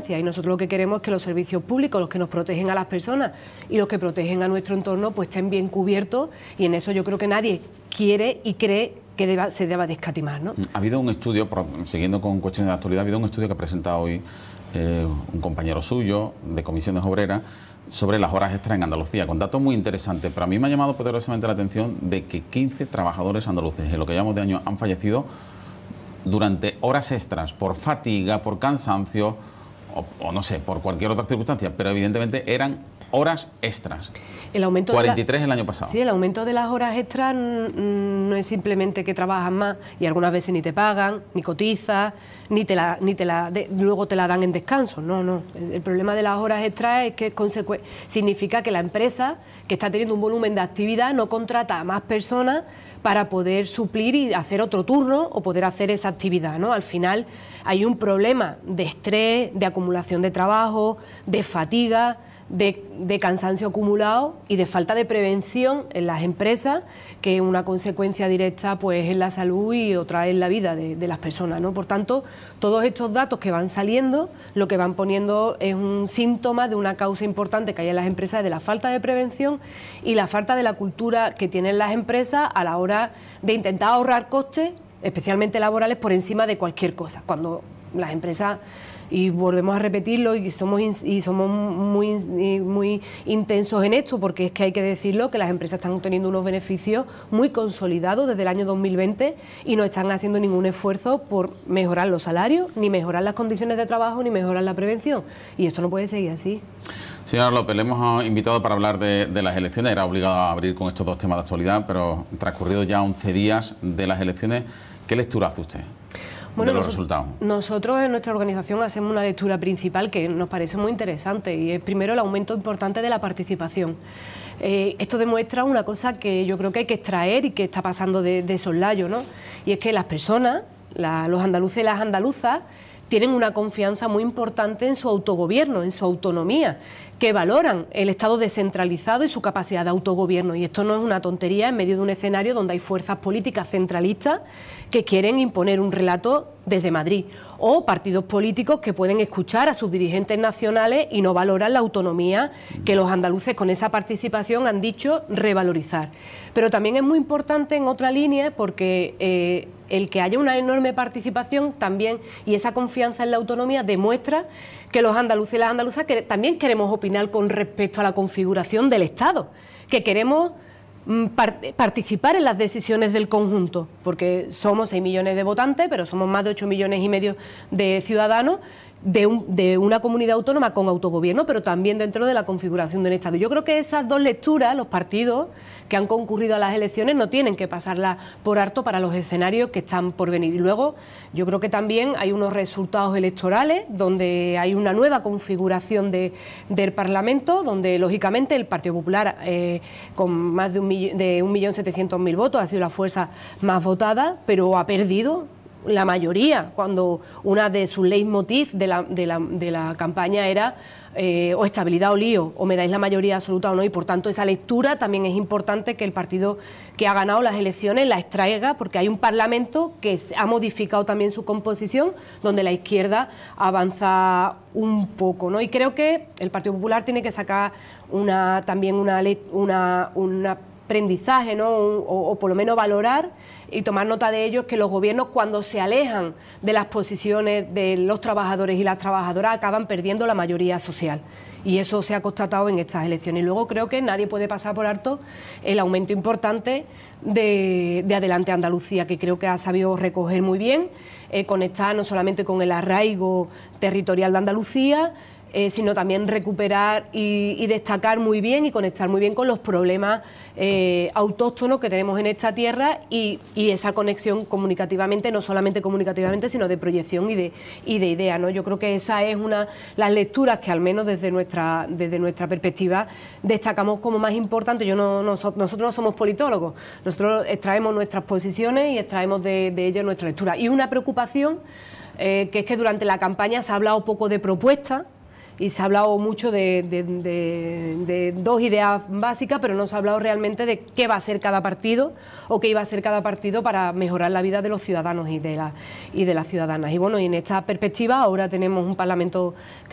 consecuencias, y nosotros lo que queremos es que los servicios públicos, los que nos protegen a las personas y los que protegen a nuestro entorno, pues estén bien cubiertos, y en eso yo creo que nadie quiere y cree que se deba de escatimar, ¿no? Ha habido un estudio, siguiendo con cuestiones de actualidad, ha habido un estudio que ha presentado hoy un compañero suyo de Comisiones Obreras sobre las horas extras en Andalucía, con datos muy interesantes, pero a mí me ha llamado poderosamente la atención de que 15 trabajadores andaluces en lo que llamamos de año han fallecido durante horas extras, por fatiga, por cansancio o no sé, por cualquier otra circunstancia, pero evidentemente eran horas extras. El aumento 43 el año pasado. Sí, el aumento de las horas extras no es simplemente que trabajas más y algunas veces ni te pagan, ni cotizas, luego te la dan en descanso. No. El problema de las horas extras es que significa que la empresa, que está teniendo un volumen de actividad, no contrata a más personas para poder suplir y hacer otro turno o poder hacer esa actividad, ¿no? Al final hay un problema de estrés, de acumulación de trabajo, de fatiga, de cansancio acumulado y de falta de prevención en las empresas, que una consecuencia directa pues es la salud y otra es la vida de las personas, ¿no? Por tanto, todos estos datos que van saliendo, lo que van poniendo es un síntoma de una causa importante que hay en las empresas, de la falta de prevención y la falta de la cultura que tienen las empresas a la hora de intentar ahorrar costes, especialmente laborales, por encima de cualquier cosa. Cuando las empresas, y volvemos a repetirlo, y somos muy intensos en esto, porque es que hay que decirlo, que las empresas están obteniendo unos beneficios muy consolidados desde el año 2020 y no están haciendo ningún esfuerzo por mejorar los salarios, ni mejorar las condiciones de trabajo, ni mejorar la prevención. Y esto no puede seguir así. Señora López, le hemos invitado para hablar de las elecciones. Era obligado a abrir con estos dos temas de actualidad, pero transcurridos ya 11 días de las elecciones, ¿qué lectura hace usted? Bueno, de los resultados. Nosotros en nuestra organización hacemos una lectura principal que nos parece muy interesante, y es primero el aumento importante de la participación. Esto demuestra una cosa que yo creo que hay que extraer y que está pasando de soslayo, ¿no? Y es que las personas, los andaluces y las andaluzas, tienen una confianza muy importante en su autogobierno, en su autonomía, que valoran el Estado descentralizado y su capacidad de autogobierno. Y esto no es una tontería en medio de un escenario donde hay fuerzas políticas centralistas que quieren imponer un relato desde Madrid, o partidos políticos que pueden escuchar a sus dirigentes nacionales y no valoran la autonomía que los andaluces con esa participación han dicho revalorizar. Pero también es muy importante en otra línea, porque el que haya una enorme participación también, y esa confianza en la autonomía, demuestra que los andaluces y las andaluzas también queremos opinar con respecto a la configuración del Estado, que queremos participar en las decisiones del conjunto, porque somos 6 millones de votantes, pero somos más de 8 millones y medio de ciudadanos de una comunidad autónoma con autogobierno, pero también dentro de la configuración del Estado. Yo creo que esas dos lecturas, los partidos que han concurrido a las elecciones, no tienen que pasarlas por alto para los escenarios que están por venir. Y luego yo creo que también hay unos resultados electorales donde hay una nueva configuración del Parlamento, donde lógicamente el Partido Popular, con más de 1.700.000 votos, ha sido la fuerza más votada, pero ha perdido la mayoría, cuando una de sus leitmotiv de la campaña era o estabilidad o lío, o me dais la mayoría absoluta o no, y por tanto esa lectura también es importante que el partido que ha ganado las elecciones la extraiga, porque hay un Parlamento que ha modificado también su composición, donde la izquierda avanza un poco, ¿no? Y creo que el Partido Popular tiene que sacar también un aprendizaje, ¿no? O por lo menos valorar y tomar nota de ello, que los gobiernos, cuando se alejan de las posiciones de los trabajadores y las trabajadoras, acaban perdiendo la mayoría social. Y eso se ha constatado en estas elecciones. Y luego creo que nadie puede pasar por alto el aumento importante de Adelante Andalucía, que creo que ha sabido recoger muy bien, conectar no solamente con el arraigo territorial de Andalucía, sino también recuperar y destacar muy bien y conectar muy bien con los problemas autóctonos que tenemos en esta tierra, y esa conexión comunicativamente, no solamente comunicativamente, sino de proyección y de idea, ¿no? Yo creo que esa es las lecturas que, al menos desde nuestra perspectiva, destacamos como más importante. Nosotros no somos politólogos, nosotros extraemos nuestras posiciones y extraemos de ellas nuestra lectura. Y una preocupación, que es que durante la campaña se ha hablado poco de propuestas, y se ha hablado mucho de dos ideas básicas, pero no se ha hablado realmente de qué va a ser cada partido o qué iba a ser cada partido para mejorar la vida de los ciudadanos y de las ciudadanas. Y bueno, y en esta perspectiva ahora tenemos un Parlamento